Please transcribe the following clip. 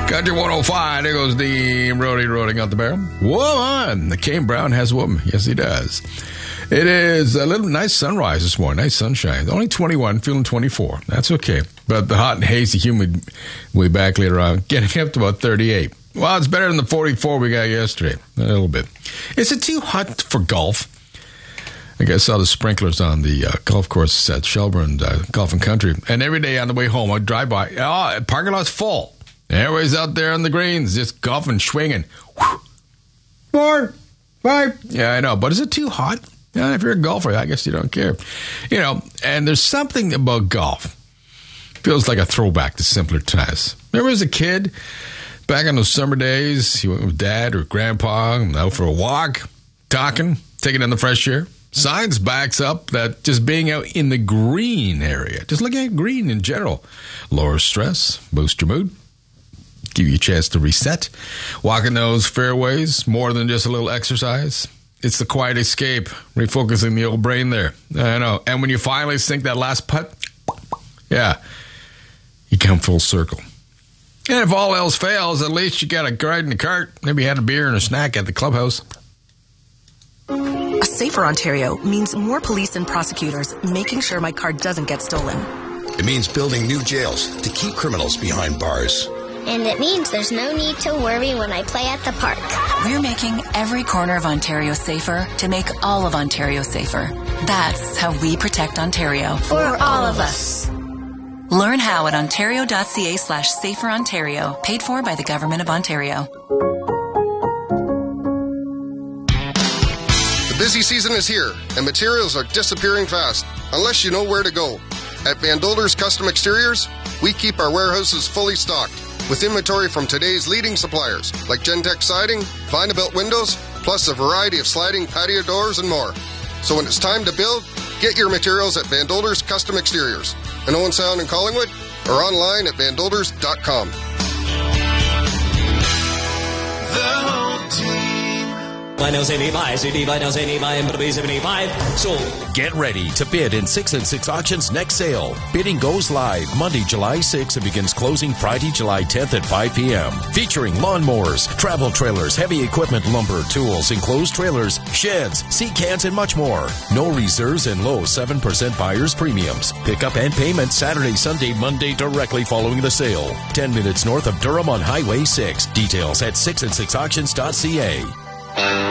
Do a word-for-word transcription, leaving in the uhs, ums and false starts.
Country one oh five, there goes the Rody rolling out the barrel. Woman! The Kane Brown has a woman. Yes, he does. It is a little nice sunrise this morning. Nice sunshine. Only twenty-one, feeling twenty-four. That's okay. But the hot and hazy humid will be back later on, getting up to about thirty-eight. Well, it's better than the forty-four we got yesterday. A little bit. Is it too hot for golf? I guess I saw the sprinklers on the uh, golf course at Shelburne uh, Golf and Country. And every day on the way home, I'd drive by. Oh, parking lot's full. Everybody's out there on the greens, just golfing, swinging. Whew. Four, five. Yeah, I know. But is it too hot? Yeah, if you're a golfer, I guess you don't care. You know, and there's something about golf. Feels like a throwback to simpler times. Remember as a kid, back on those summer days, you went with dad or grandpa out for a walk, talking, taking in the fresh air. Science backs up that just being out in the green area, just looking at green in general, lowers stress, boosts your mood, give you a chance to reset. Walking those fairways, more than just a little exercise. It's the quiet escape, refocusing the old brain there. I know. And when you finally sink that last putt, yeah, you come full circle. And if all else fails, at least you got a ride in the cart. Maybe you had a beer and a snack at the clubhouse. A safer Ontario means more police and prosecutors making sure my car doesn't get stolen. It means building new jails to keep criminals behind bars. And it means there's no need to worry when I play at the park. We're making every corner of Ontario safer to make all of Ontario safer. That's how we protect Ontario. For all of us. Learn how at ontario.ca slash safer Ontario. Paid for by the Government of Ontario. Busy season is here, and materials are disappearing fast, unless you know where to go. At Van Dolder's Custom Exteriors, we keep our warehouses fully stocked, with inventory from today's leading suppliers, like Gentex Siding, Vinyl Windows, plus a variety of sliding patio doors and more. So when it's time to build, get your materials at Van Dolder's Custom Exteriors, in Owen Sound and Collingwood, or online at van dolders dot com. The home team. Get ready to bid in six and six Auctions next sale. Bidding goes live Monday, July sixth and begins closing Friday, July tenth at five p.m. Featuring lawnmowers, travel trailers, heavy equipment, lumber, tools, enclosed trailers, sheds, sea cans, and much more. No reserves and low seven percent buyer's premiums. Pickup and payment Saturday, Sunday, Monday directly following the sale. ten minutes north of Durham on Highway six. Details at six and six auctions dot c a.